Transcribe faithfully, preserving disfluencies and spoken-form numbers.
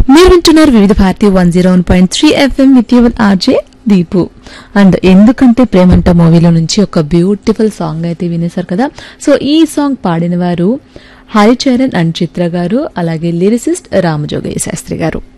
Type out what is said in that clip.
మీరు వింటున్నారు వివిధ Bharati one zero one point three FM with your RJ Deepu. And ఎందుకంటే ప్రేమంట మూవీలో నుంచి ఒక బ్యూటిఫుల్ సాంగ్ అయితే వినేశారు కదా. సో ఈ సాంగ్ పాడిన వారు హరిచరణ్ అండ్ చిత్ర గారు, అలాగే లిరిసిస్ట్ రామజోగయ్య శాస్త్రి గారు.